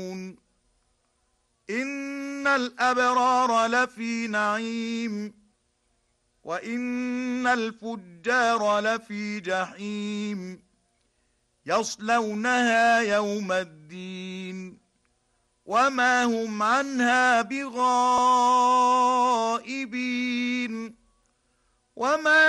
إن الأبرار لفي نعيم وإن الفجار لفي جحيم يصلونها يوم الدين وما هم عنها بغائبين وما